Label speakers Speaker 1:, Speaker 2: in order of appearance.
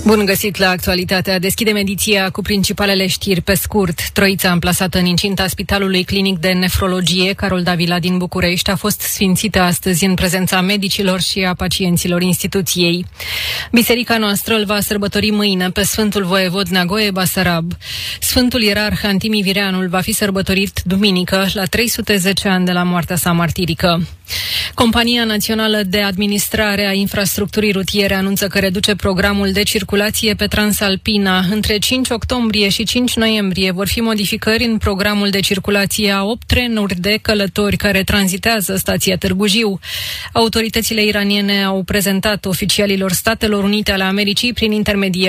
Speaker 1: Bun găsit la Actualitatea. Deschidem ediția cu principalele știri pe scurt. Troița amplasată în incinta Spitalului Clinic de Nefrologie Carol Davila din București a fost sfințită astăzi în prezența medicilor și a pacienților instituției. Biserica noastră îl va sărbători mâine pe Sfântul Voievod Neagoe Basarab. Sfântul Ierarh Antimi Vireanul va fi sărbătorit duminică la 310 ani de la moartea sa martirică. Compania Națională de Administrare a Infrastructurii Rutiere anunță că reduce programul de circulație pe Transalpina. Între 5 octombrie și 5 noiembrie vor fi modificări în programul de circulație a 8 trenuri de călători care tranzitează stația Târgu Jiu. Autoritățile iraniene au prezentat oficialilor Statelor Unite ale Americii prin intermediul